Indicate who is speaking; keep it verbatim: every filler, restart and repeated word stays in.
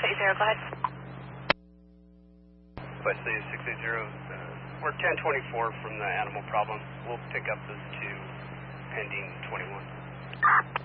Speaker 1: eight zero, go ahead.
Speaker 2: West City six eight zero, uh, we're ten twenty-four from the animal problem. We'll pick up those two pending twenty-one.